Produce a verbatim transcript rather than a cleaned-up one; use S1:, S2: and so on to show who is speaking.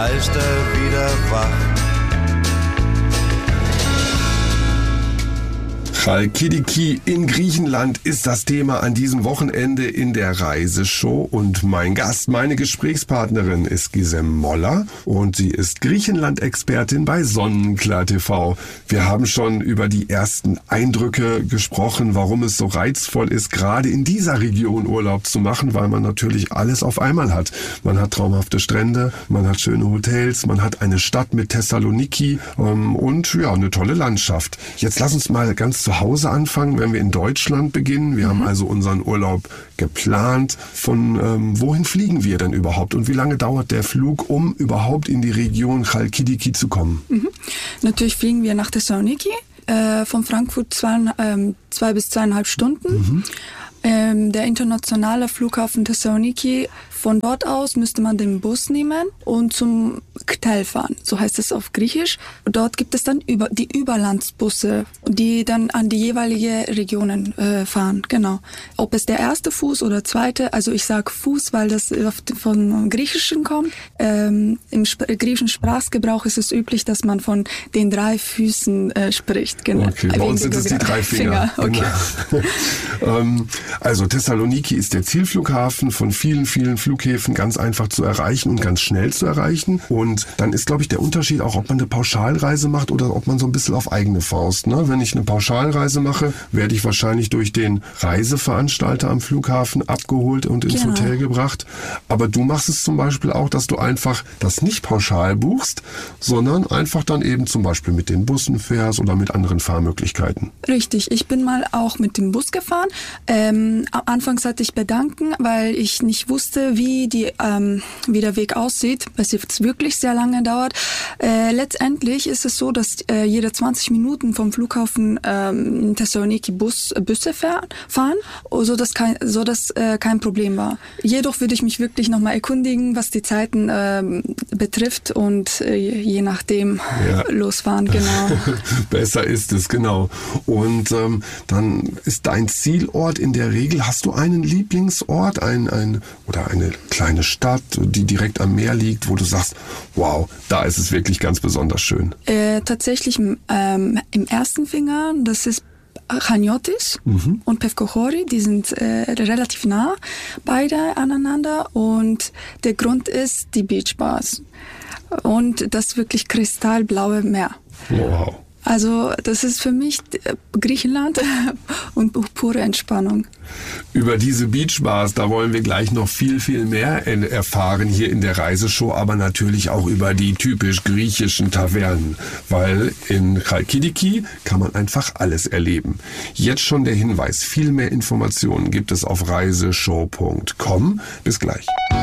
S1: da ist er wieder wach.
S2: Chalkidiki in Griechenland ist das Thema an diesem Wochenende in der Reiseshow und mein Gast, meine Gesprächspartnerin ist Gizem Moller und sie ist Griechenland-Expertin bei Sonnenklar T V. Wir haben schon über die ersten Eindrücke gesprochen, warum es so reizvoll ist, gerade in dieser Region Urlaub zu machen, weil man natürlich alles auf einmal hat. Man hat traumhafte Strände, man hat schöne Hotels, man hat eine Stadt mit Thessaloniki ähm, und ja, eine tolle Landschaft. Jetzt lass uns mal ganz zu Hause anfangen, wenn wir in Deutschland beginnen. Wir mhm. haben also unseren Urlaub geplant. Von ähm, wohin fliegen wir denn überhaupt und wie lange dauert der Flug, um überhaupt in die Region Chalkidiki zu kommen?
S3: Mhm. Natürlich fliegen wir nach Thessaloniki, äh, von Frankfurt zwei, ähm, zwei bis zweieinhalb Stunden. Mhm. Ähm, der internationale Flughafen Thessaloniki, von dort aus müsste man den Bus nehmen und zum Ktel fahren, so heißt es auf Griechisch. Dort gibt es dann über, die Überlandsbusse, die dann an die jeweilige Regionen äh, fahren, genau. Ob es der erste Fuß oder zweite, also ich sage Fuß, weil das von Griechischen kommt. Ähm, Im Sp- griechischen Sprachgebrauch ist es üblich, dass man von den drei Füßen äh, spricht. Genau.
S2: Okay, bei uns sind es die drei Finger. Finger. Okay. Genau. ähm, also Thessaloniki ist der Zielflughafen von vielen, vielen Flughäfen, ganz einfach zu erreichen und ganz schnell zu erreichen. Und dann ist, glaube ich, der Unterschied auch, ob man eine Pauschalreise macht oder ob man so ein bisschen auf eigene Faust. Ne? Wenn ich eine Pauschalreise mache, werde ich wahrscheinlich durch den Reiseveranstalter am Flughafen abgeholt und ins genau. Hotel gebracht. Aber du machst es zum Beispiel auch, dass du einfach das nicht pauschal buchst, sondern einfach dann eben zum Beispiel mit den Bussen fährst oder mit anderen Fahrmöglichkeiten.
S3: Richtig, ich bin mal auch mit dem Bus gefahren. Ähm, anfangs hatte ich Bedenken, weil ich nicht wusste, wie, die, ähm, wie der Weg aussieht, was jetzt wirklich sehr lange dauert. Äh, letztendlich ist es so, dass äh, jede zwanzig Minuten vom Flughafen ähm, in Thessaloniki Bus, Busse fahren, fahren so dass kein, so dass, äh, kein Problem war. Jedoch würde ich mich wirklich nochmal erkundigen, was die Zeiten äh, betrifft und äh, je nachdem ja. losfahren, genau.
S2: Besser ist es, genau. Und ähm, dann ist dein Zielort in der Regel, hast du einen Lieblingsort, ein, ein oder eine kleine Stadt, die direkt am Meer liegt, wo du sagst, wow, da ist es wirklich ganz besonders schön?
S3: Äh, tatsächlich ähm, im ersten Finger, das ist Chaniotis mhm. und Pevkochori, die sind äh, relativ nah beide aneinander und der Grund ist die Beachbars und das wirklich kristallblaue Meer.
S2: Wow.
S3: Also das ist für mich Griechenland und pure Entspannung.
S2: Über diese Beachbars, da wollen wir gleich noch viel, viel mehr erfahren hier in der Reiseshow, aber natürlich auch über die typisch griechischen Tavernen, weil in Chalkidiki kann man einfach alles erleben. Jetzt schon der Hinweis, viel mehr Informationen gibt es auf reiseshow punkt com. Bis gleich.